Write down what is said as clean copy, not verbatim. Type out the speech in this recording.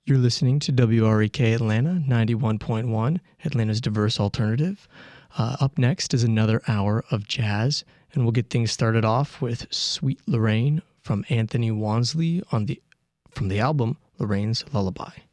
You're listening to WREK Atlanta 91.1, Atlanta's diverse alternative. Up next is another hour of jazz, and we'll get things started off with Sweet Lorraine from Anthony Wansley from the album Lorraine's Lullaby.